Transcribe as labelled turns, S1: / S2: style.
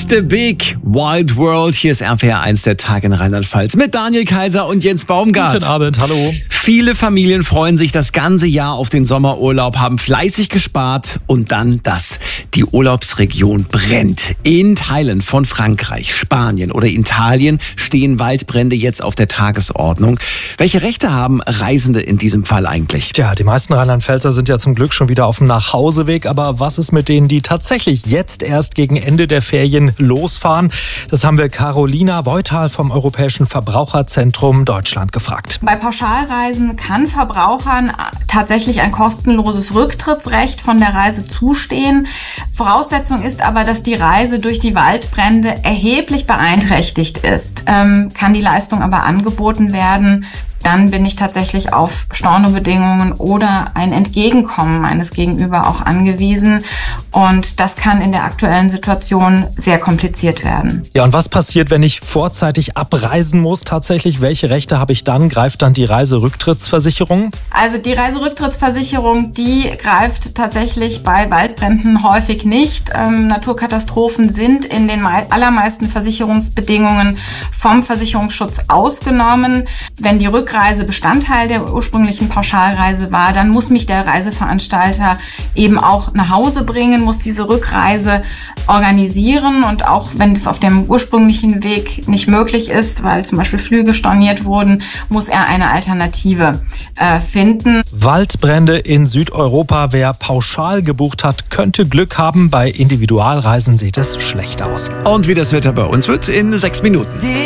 S1: the big wild world. Hier ist RPR 1, der Tag in Rheinland-Pfalz mit Daniel Kaiser und Jens Baumgart.
S2: Guten Abend, hallo.
S1: Viele Familien freuen sich das ganze Jahr auf den Sommerurlaub, haben fleißig gespart und dann das. Die Urlaubsregion brennt. In Teilen von Frankreich, Spanien oder Italien stehen Waldbrände jetzt auf der Tagesordnung. Welche Rechte haben Reisende in diesem Fall eigentlich?
S2: Tja, die meisten Rheinland-Pfälzer sind ja zum Glück schon wieder auf dem Nachhauseweg. Aber was ist mit denen, die tatsächlich jetzt erst gegen Ende der Ferien losfahren? Das haben wir Carolina Voital vom Europäischen Verbraucherzentrum Deutschland gefragt.
S3: Bei Pauschalreisen kann Verbrauchern tatsächlich ein kostenloses Rücktrittsrecht von der Reise zustehen. Voraussetzung ist aber, dass die Reise durch die Waldbrände erheblich beeinträchtigt ist. Kann die Leistung aber angeboten werden, dann bin ich tatsächlich auf Stornobedingungen oder ein Entgegenkommen meines Gegenüber auch angewiesen. Und das kann in der aktuellen Situation sehr kompliziert werden.
S2: Ja, und was passiert, wenn ich vorzeitig abreisen muss? Tatsächlich, welche Rechte habe ich dann? Greift dann die Reiserücktrittsversicherung?
S3: Also die Reiserücktrittsversicherung, die greift tatsächlich bei Waldbränden häufig nicht. Naturkatastrophen sind in den allermeisten Versicherungsbedingungen vom Versicherungsschutz ausgenommen. Wenn die Rückreise Bestandteil der ursprünglichen Pauschalreise war, dann muss mich der Reiseveranstalter eben auch nach Hause bringen, muss diese Rückreise organisieren und auch wenn es auf dem ursprünglichen Weg nicht möglich ist, weil zum Beispiel Flüge storniert wurden, muss er eine Alternative finden.
S2: Waldbrände in Südeuropa. Wer pauschal gebucht hat, könnte Glück haben. Bei Individualreisen sieht es schlecht aus.
S1: Und wie das Wetter bei uns wird in 6 Minuten.